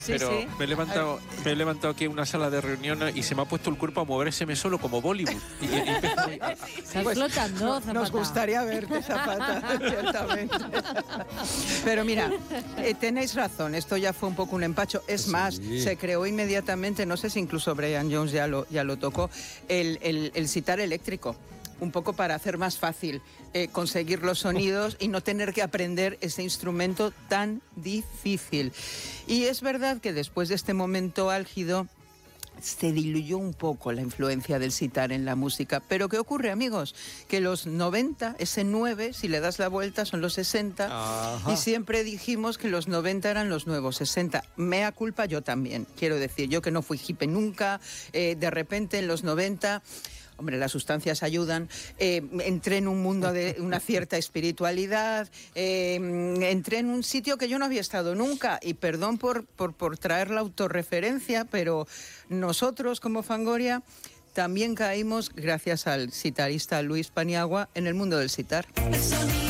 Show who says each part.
Speaker 1: pero
Speaker 2: sí.
Speaker 1: me he levantado aquí en una sala de reuniones y se me ha puesto el cuerpo a movérseme solo como Bollywood.
Speaker 3: Estás flotando, Zapata.
Speaker 2: Nos gustaría verte, Zapata, ciertamente. Pero mira, tenéis razón, esto ya fue un poco un empacho. Es más, se creó inmediatamente, no sé si incluso Brian Jones ya lo tocó, el sitar eléctrico. Un poco para hacer más fácil conseguir los sonidos y no tener que aprender ese instrumento tan difícil. Y es verdad que después de este momento álgido se diluyó un poco la influencia del sitar en la música. Pero ¿qué ocurre, amigos? Que los 90, ese 9, si le das la vuelta, son los 60. Ajá. Y siempre dijimos que los 90 eran los nuevos 60. Mea culpa, yo también. Quiero decir, yo que no fui hippie nunca, de repente en los 90... Hombre, las sustancias ayudan. Entré en un mundo de una cierta espiritualidad. Entré en un sitio que yo no había estado nunca. Y perdón por traer la autorreferencia, pero nosotros como Fangoria también caímos, gracias al sitarista Luis Paniagua, en el mundo del sitar.